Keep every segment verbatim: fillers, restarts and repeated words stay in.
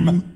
time.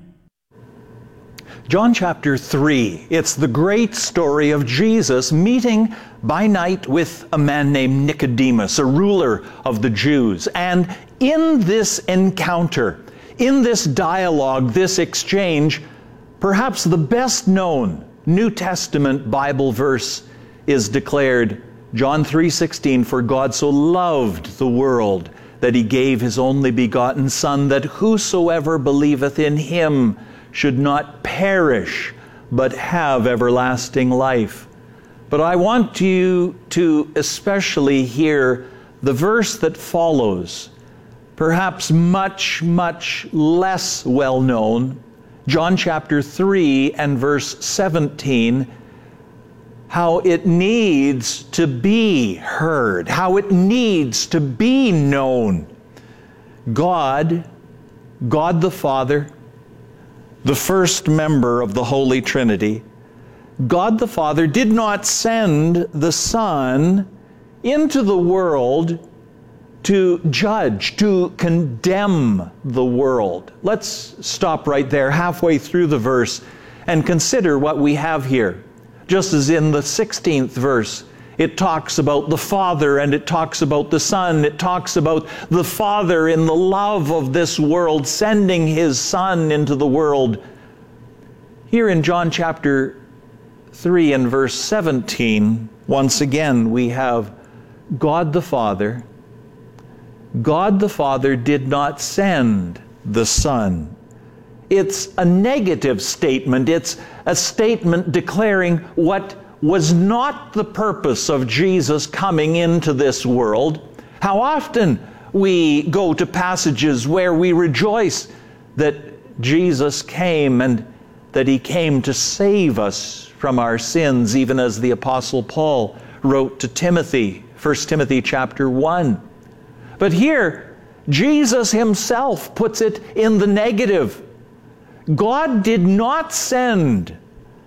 John chapter three, it's the great story of Jesus meeting by night with a man named Nicodemus, a ruler of the Jews. And in this encounter, in this dialogue, this exchange, perhaps the best known New Testament Bible verse is declared, John three sixteen, "For God so loved the world that he gave his only begotten Son, that whosoever believeth in him should not perish, but have everlasting life." But I want you to especially hear the verse that follows, perhaps much, much less well known, John chapter three and verse seventeen, how it needs to be heard, how it needs to be known. God, God the Father, the first member of the Holy Trinity, God the Father did not send the Son into the world to judge, to condemn the world. Let's stop right there halfway through the verse and consider what we have here. Just as in the sixteenth verse, it talks about the Father and it talks about the Son. It talks about the Father in the love of this world, sending His Son into the world. Here in John chapter three and verse seventeen, once again we have God the Father. God the Father did not send the Son. It's a negative statement. It's a statement declaring what was not the purpose of Jesus coming into this world. How often we go to passages where we rejoice that Jesus came and that He came to save us from our sins, even as the Apostle Paul wrote to Timothy, First Timothy chapter one. But here, Jesus Himself puts it in the negative. God did not send